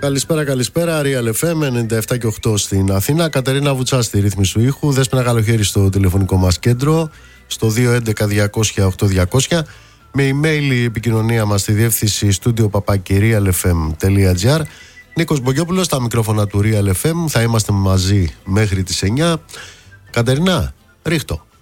Καλησπέρα. Real FM 97 και 8 στην Αθήνα. Κατερίνα Βουτσά στη ρύθμιση του ήχου. Δέσποινα Καλοχέρη στο τηλεφωνικό μας κέντρο, στο 211-200-8200. Με email η επικοινωνία μας στη διεύθυνση studio@realfm.gr. Νίκος Μπογιόπουλος στα μικρόφωνα του Real FM. Θα είμαστε μαζί μέχρι τις 9. Κατερίνα, ρίχτω.